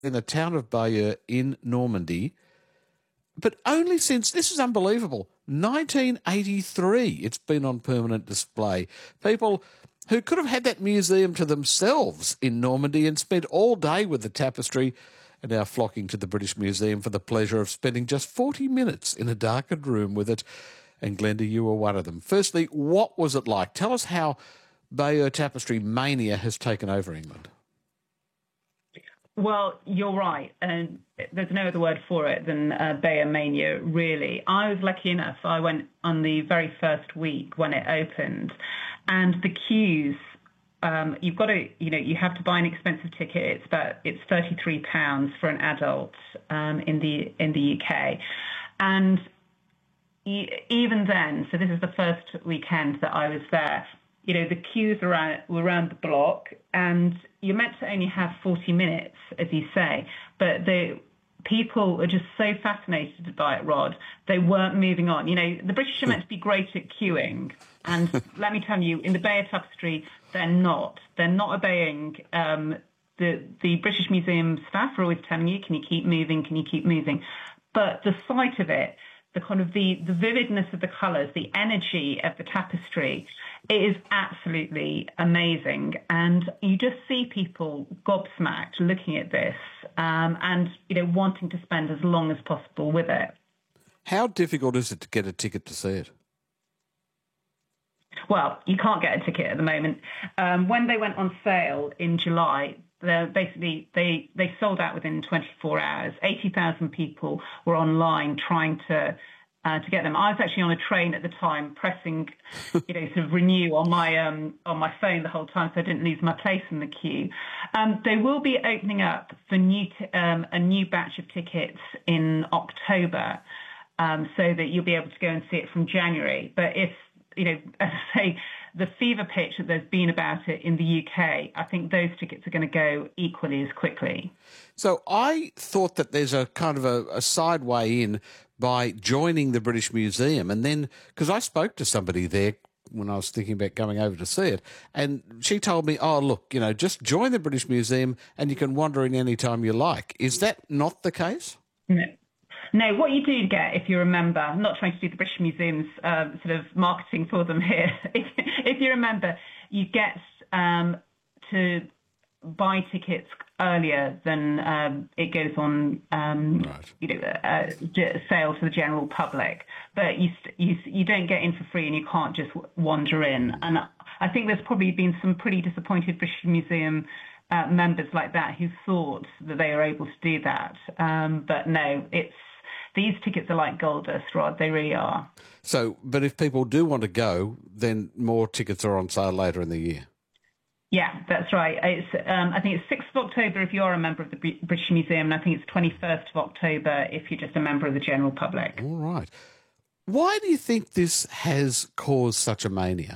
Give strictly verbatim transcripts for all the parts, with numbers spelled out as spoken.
in the town of Bayeux in Normandy, but only since, this is unbelievable, nineteen eighty-three it's been on permanent display. People who could have had that museum to themselves in Normandy and spent all day with the tapestry are now flocking to the British Museum for the pleasure of spending just forty minutes in a darkened room with it. And Glenda, you were one of them. Firstly, what was it like? Tell us how Bayeux tapestry mania has taken over England. Well, you're right, and there's no other word for it than uh, Bayeux mania, really. I was lucky enough, I went on the very first week when it opened, and the queues, um, you've got to, you know, you have to buy an expensive ticket. It's about, it's thirty-three pounds for an adult um, in the in the U K, and even then, so this is the first weekend that I was there, you know, the queues around, were around the block, and you're meant to only have forty minutes, as you say, but the people are just so fascinated by it, Rod, they weren't moving on. You know, the British are meant to be great at queuing, and let me tell you, in the Bayeux Tapestry, they're not. They're not obeying. Um, the, the British Museum staff are always telling you, can you keep moving, can you keep moving? But the sight of it, the kind of the, the vividness of the colours, the energy of the tapestry, it is absolutely amazing. And you just see people gobsmacked looking at this um, and, you know, wanting to spend as long as possible with it. How difficult is it to get a ticket to see it? Well, you can't get a ticket at the moment. Um, when they went on sale in July, they're basically they they sold out within twenty-four hours. eighty thousand people were online trying to uh, to get them. I was actually on a train at the time, pressing, you know, sort of renew on my um, on my phone the whole time, so I didn't lose my place in the queue. Um, they will be opening up for new t- um, a new batch of tickets in October, um, so that you'll be able to go and see it from January. But if you know, as I say, the fever pitch that there's been about it in the U K, I think those tickets are going to go equally as quickly. So I thought that there's a kind of a, a side way in by joining the British Museum. And then, because I spoke to somebody there when I was thinking about going over to see it, and she told me, oh, look, you know, just join the British Museum and you can wander in any time you like. Is that not the case? No. No, what you do get, if you remember, I'm not trying to do the British Museum's um, sort of marketing for them here. if, if you remember, you get um, to buy tickets earlier than um, it goes on, um, right. you know, uh, sale to the general public. But you, you you don't get in for free, and you can't just wander in. And I think there's probably been some pretty disappointed British Museum uh, members like that who thought that they were able to do that. Um, but no, it's. These tickets are like gold dust, Rod. They really are. So, but if people do want to go, then more tickets are on sale later in the year. Yeah, that's right. It's, um, I think it's sixth of October if you are a member of the British Museum, and I think it's twenty-first of October if you're just a member of the general public. All right. Why do you think this has caused such a mania?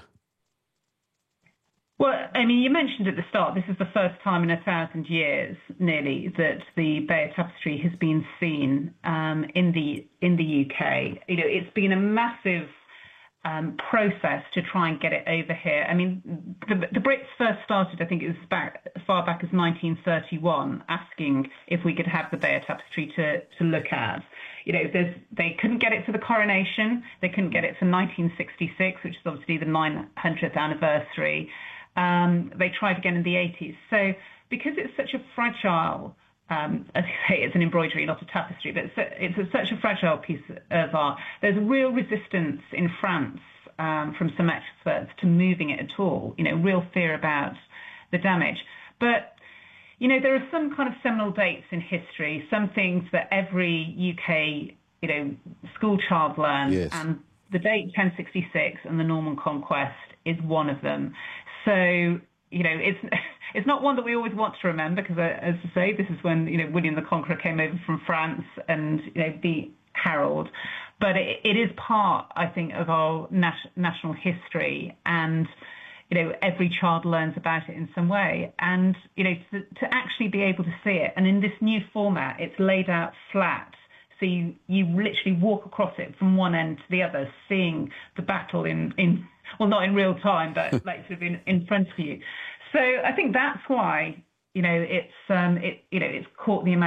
Well, I mean, you mentioned at the start, this is the first time in a thousand years, nearly, that the Bayeux Tapestry has been seen um, in the in the U K. You know, it's been a massive um, process to try and get it over here. I mean, the, the Brits first started, I think it was back, as far back as nineteen thirty-one, asking if we could have the Bayeux Tapestry to, to look at. You know, there's, they couldn't get it for the coronation. They couldn't get it for nineteen sixty-six, which is obviously the nine hundredth anniversary. Um, they tried again in the eighties. So because it's such a fragile, um, as I say, it's an embroidery, not a tapestry, but it's, a, it's a, such a fragile piece of art, there's a real resistance in France um, from some experts to moving it at all, you know, real fear about the damage. But, you know, there are some kind of seminal dates in history, some things that every U K, you know, school child learns, yes. And the date ten sixty-six and the Norman Conquest is one of them. So, you know, it's it's not one that we always want to remember because, uh, as I say, this is when, you know, William the Conqueror came over from France and, you know, beat Harold. But it, it is part, I think, of our nat- national history, and, you know, every child learns about it in some way. And, you know, to, to actually be able to see it, and in this new format, it's laid out flat. So you, you literally walk across it from one end to the other, seeing the battle in, in well, not in real time, but like sort of in, in front of you. So I think that's why you know, it's um, it you know, it's caught the